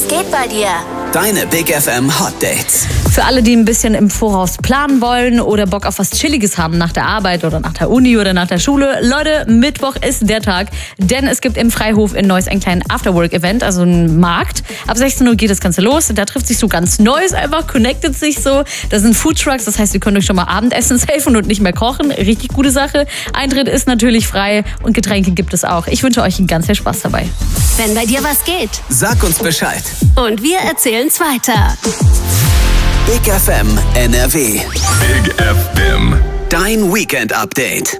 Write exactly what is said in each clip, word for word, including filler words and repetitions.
Was geht bei dir? Deine Big F M Hot Dates. Für alle, die ein bisschen im Voraus planen wollen oder Bock auf was Chilliges haben nach der Arbeit oder nach der Uni oder nach der Schule. Leute, Mittwoch ist der Tag, denn es gibt im Freihof in Neuss einen kleinen Afterwork-Event, also einen Markt. Ab sechzehn Uhr geht das Ganze los. Da trifft sich so ganz Neuss einfach, connectet sich so. Da sind Foodtrucks, das heißt, ihr könnt euch schon mal Abendessen safen und nicht mehr kochen. Richtig gute Sache. Eintritt ist natürlich frei und Getränke gibt es auch. Ich wünsche euch ganz viel Spaß dabei. Wenn bei dir was geht, Sag uns Bescheid. und wir erzählen's weiter. Big F M N R W. Big F M. Dein Weekend Update.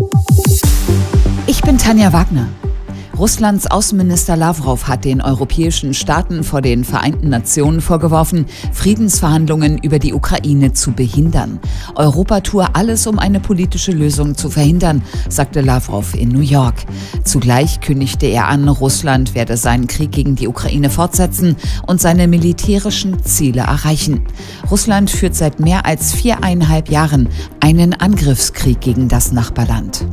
Ich bin Tanja Wagner. Russlands Außenminister Lavrov hat den europäischen Staaten vor den Vereinten Nationen vorgeworfen, Friedensverhandlungen über die Ukraine zu behindern. Europa tue alles, um eine politische Lösung zu verhindern, sagte Lavrov in New York. Zugleich kündigte er an, Russland werde seinen Krieg gegen die Ukraine fortsetzen und seine militärischen Ziele erreichen. Russland führt seit mehr als viereinhalb Jahren einen Angriffskrieg gegen das Nachbarland.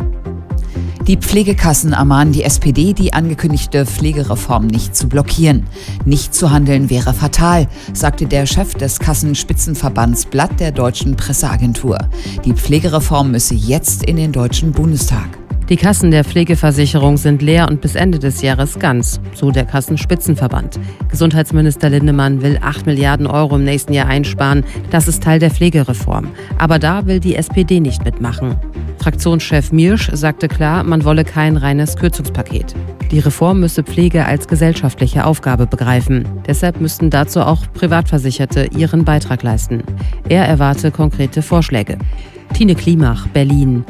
Die Pflegekassen ermahnen die S P D, die angekündigte Pflegereform nicht zu blockieren. Nicht zu handeln wäre fatal, sagte der Chef des Kassenspitzenverbands Blatt der Deutschen Presseagentur. Die Pflegereform müsse jetzt in den Deutschen Bundestag. Die Kassen der Pflegeversicherung sind leer und bis Ende des Jahres ganz, so der Kassenspitzenverband. Gesundheitsminister Lindemann will acht Milliarden Euro im nächsten Jahr einsparen. Das ist Teil der Pflegereform. Aber da will die S P D nicht mitmachen. Fraktionschef Miersch sagte klar, man wolle kein reines Kürzungspaket. Die Reform müsse Pflege als gesellschaftliche Aufgabe begreifen. Deshalb müssten dazu auch Privatversicherte ihren Beitrag leisten. Er erwarte konkrete Vorschläge. Tine Klimach, Berlin.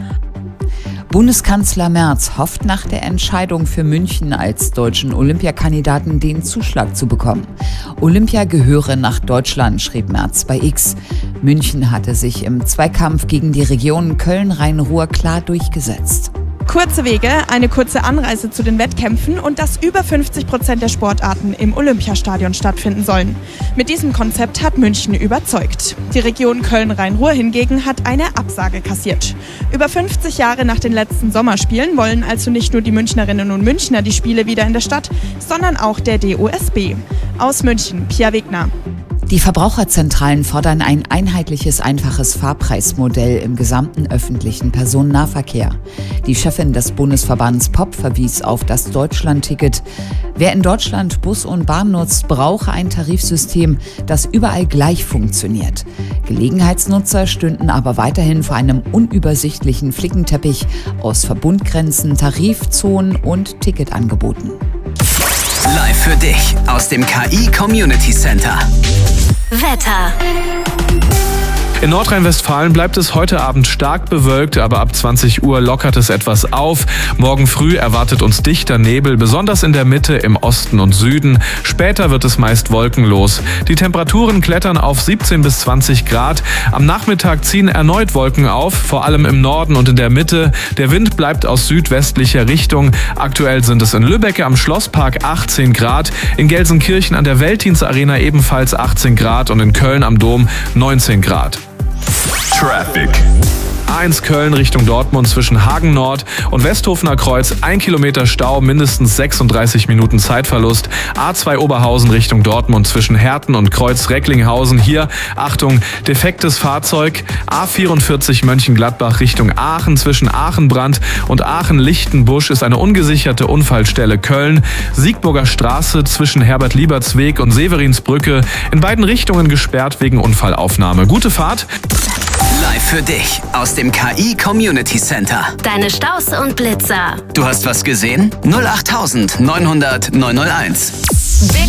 Bundeskanzler Merz hofft nach der Entscheidung für München als deutschen Olympiakandidaten den Zuschlag zu bekommen. Olympia gehöre nach Deutschland, schrieb Merz bei X. München hatte sich im Zweikampf gegen die Region Köln-Rhein-Ruhr klar durchgesetzt. Kurze Wege, eine kurze Anreise zu den Wettkämpfen und dass über fünfzig Prozent der Sportarten im Olympiastadion stattfinden sollen. Mit diesem Konzept hat München überzeugt. Die Region Köln-Rhein-Ruhr hingegen hat eine Absage kassiert. Über fünfzig Jahre nach den letzten Sommerspielen wollen also nicht nur die Münchnerinnen und Münchner die Spiele wieder in der Stadt, sondern auch der D O S B. Aus München, Pia Wegner. Die Verbraucherzentralen fordern ein einheitliches, einfaches Fahrpreismodell im gesamten öffentlichen Personennahverkehr. Die Chefin des Bundesverbands P O P verwies auf das Deutschlandticket. Wer in Deutschland Bus und Bahn nutzt, brauche ein Tarifsystem, das überall gleich funktioniert. Gelegenheitsnutzer stünden aber weiterhin vor einem unübersichtlichen Flickenteppich aus Verbundgrenzen, Tarifzonen und Ticketangeboten. Live für dich aus dem K I Community Center. Wetter. In Nordrhein-Westfalen bleibt es heute Abend stark bewölkt, aber ab zwanzig Uhr lockert es etwas auf. Morgen früh erwartet uns dichter Nebel, besonders in der Mitte, im Osten und Süden. Später wird es meist wolkenlos. Die Temperaturen klettern auf siebzehn bis zwanzig Grad. Am Nachmittag ziehen erneut Wolken auf, vor allem im Norden und in der Mitte. Der Wind bleibt aus südwestlicher Richtung. Aktuell sind es in Lübbecke am Schlosspark achtzehn Grad, in Gelsenkirchen an der Veltins-Arena ebenfalls achtzehn Grad und in Köln am Dom neunzehn Grad. Traffic. A eins Köln Richtung Dortmund zwischen Hagen Nord und Westhofener Kreuz. Ein Kilometer Stau, mindestens sechsunddreißig Minuten Zeitverlust. A zwei Oberhausen Richtung Dortmund zwischen Herten und Kreuz Recklinghausen. Hier, Achtung, defektes Fahrzeug. A vierundvierzig Mönchengladbach Richtung Aachen zwischen Aachenbrand und Aachen-Lichtenbusch ist eine ungesicherte Unfallstelle. Köln, Siegburger Straße zwischen Herbert-Lieberts-Weg und Severinsbrücke. In beiden Richtungen gesperrt wegen Unfallaufnahme. Gute Fahrt. Live für dich aus dem K I Community Center. Deine Staus und Blitzer. Du hast was gesehen? null acht neunhundert neunhunderteins. Big